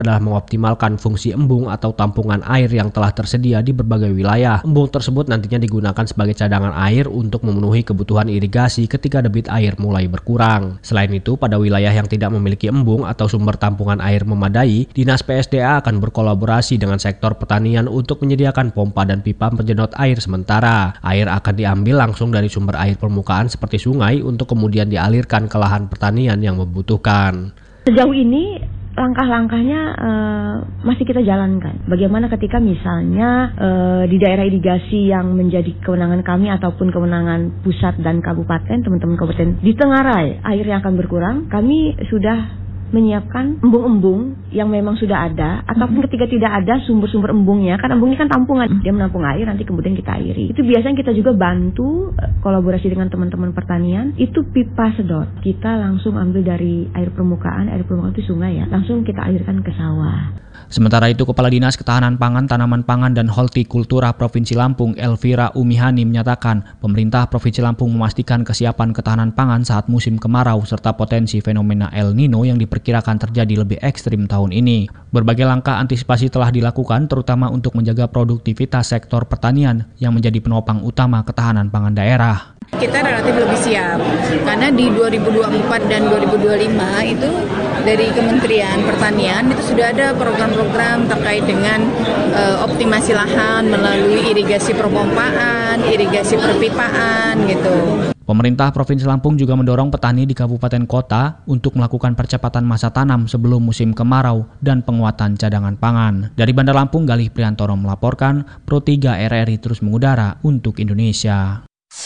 adalah mengoptimalkan fungsi embung atau tampungan air yang telah tersedia di berbagai wilayah. Embung tersebut nantinya digunakan sebagai cadangan air untuk memenuhi kebutuhan irigasi ketika debit air mulai berkurang. Selain itu, pada wilayah yang tidak memiliki embung atau sumber tampungan air memadai, Dinas PSDA akan berkolaborasi dengan sektor pertanian untuk menyediakan pompa dan pipa penjedot air sementara. Air akan diambil langsung dari sumber air permukaan seperti sungai untuk kemudian dialirkan ke lahan pertanian yang membutuhkan. Sejauh ini langkah-langkahnya masih kita jalankan. Bagaimana ketika misalnya di daerah irigasi yang menjadi kewenangan kami ataupun kewenangan pusat dan kabupaten, teman-teman kabupaten di Tenggarai air yang akan berkurang, kami sudah menyiapkan embung-embung yang memang sudah ada, ataupun ketika tidak ada sumber-sumber embungnya, kan embungnya kan tampungan, dia menampung air nanti kemudian kita airi. Itu biasanya kita juga bantu kolaborasi dengan teman-teman pertanian, itu pipa sedot. Kita langsung ambil dari air permukaan itu sungai ya, langsung kita airkan ke sawah. Sementara itu, Kepala Dinas Ketahanan Pangan, Tanaman Pangan, dan Hortikultura Provinsi Lampung, Elvira Umihani, menyatakan pemerintah Provinsi Lampung memastikan kesiapan ketahanan pangan saat musim kemarau serta potensi fenomena El Nino yang diperkirakan terjadi lebih ekstrim tahun ini. Berbagai langkah antisipasi telah dilakukan, terutama untuk menjaga produktivitas sektor pertanian yang menjadi penopang utama ketahanan pangan daerah. Kita relatif lebih siap, karena di 2024 dan 2025 itu dari Kementerian Pertanian itu sudah ada program-program terkait dengan optimasi lahan melalui irigasi perpompaan, irigasi perpipaan gitu. Pemerintah Provinsi Lampung juga mendorong petani di kabupaten kota untuk melakukan percepatan masa tanam sebelum musim kemarau dan penguatan cadangan pangan. Dari Bandar Lampung, Galih Priantoro melaporkan, Pro 3 RRI terus mengudara untuk Indonesia.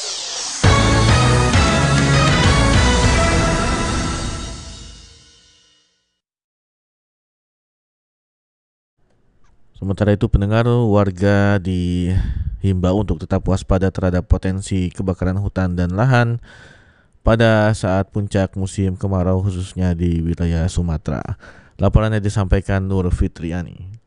Sementara itu, pendengar, warga dihimbau untuk tetap waspada terhadap potensi kebakaran hutan dan lahan pada saat puncak musim kemarau khususnya di wilayah Sumatera. Laporannya disampaikan Nur Fitriani.